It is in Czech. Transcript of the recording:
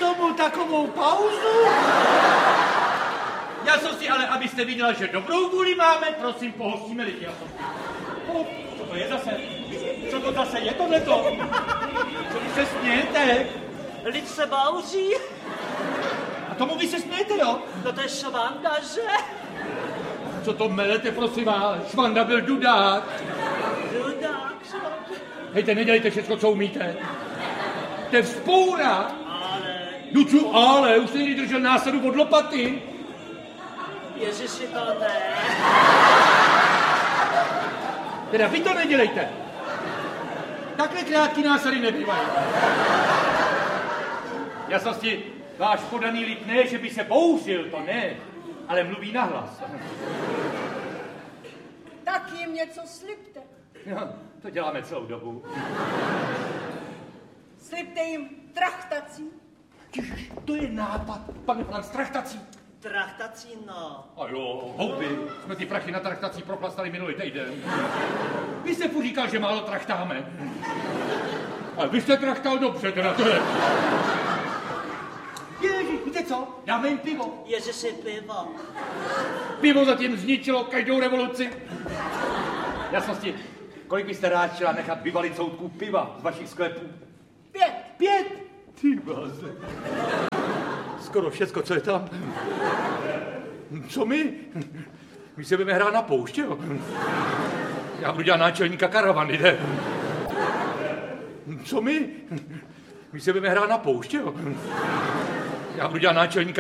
tomu takovou pauzu? Já jsem si, ale abyste viděla, že dobrou vůli máme, prosím, pohostíme lidi. Co to je zase? Co to zase je tohleto? Co vy se smějete? Lid se bouří. A tomu vy se smějete, jo? No to je Švanda, že? Co to melete, prosím vás? Švanda byl dudák. Dudák, Švanda. Hejte, nedělejte všechno, co umíte. To je vzpoura. Ale... Duču, ale, už jste někdy držel násadu od lopaty. Ježiši, to ne. Teda vy to nedělejte. Takhle krátký násady nebývají. Jasnosti, váš podaný lid ne, že by se bouřil, to ne, ale mluví nahlas. Tak jim něco slibte. No, to děláme celou dobu. Slibte jim trachtací. Ježiš, to je nápad, pane Franc, trachtací. Trachtací, no. A jo, houby, jsme ty prachy na trachtací proplastali minulý týden. Vy jste furt říkal, že málo trachtáme. Ale vy jste trachtal dobře, teda to je. Ježiš, víte co? Dáme jim pivo. Ježiši, pivo. Pivo zatím zničilo každou revoluci. Jasnosti, kolik byste rád chtěla nechat vyvalit soudků piva z vašich sklepů? 5. 5? Ty báze. Skoro všecko, co je tam. Co my? My se budeme hrát na pouště, jo? Já budu dělat náčelníka karavany, ne? Co my? My se budeme hrát na pouště, jo? Já budu dělat náčelníka